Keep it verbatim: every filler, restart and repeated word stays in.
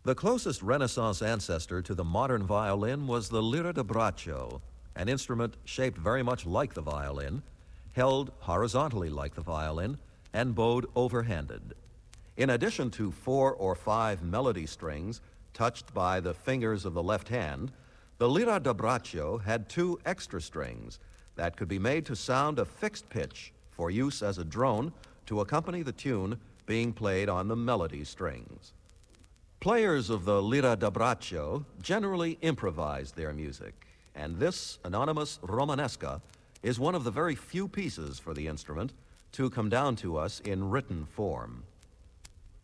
The closest Renaissance ancestor to the modern violin was the lira da braccio, an instrument shaped very much like the violin, held horizontally like the violin, and bowed overhanded. In addition to four or five melody strings touched by the fingers of the left hand, the lira da braccio had two extra strings that could be made to sound a fixed pitch for use as a drone to accompany the tune being played on the melody strings. Players of the lira da braccio generally improvised their music, and this anonymous Romanesca is one of the very few pieces for the instrument to come down to us in written form.